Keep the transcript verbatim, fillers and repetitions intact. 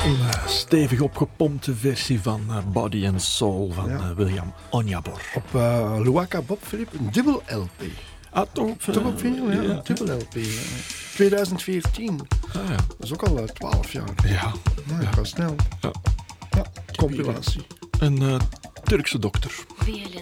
Een uh, stevig opgepompte versie van uh, Body and Soul van ja. uh, William Onyeabor. Op uh, Luaka Bob Philip, een dubbel L P. Ah, toch op, uh, toch op vinyl, ja, ja, een dubbel L P. Uh, twintig veertien. Ah, ja. Dat is ook al uh, twaalf jaar. Ja. Nou, ja. gaat snel. Ja. Ja, compilatie. Een uh, Turkse dokter.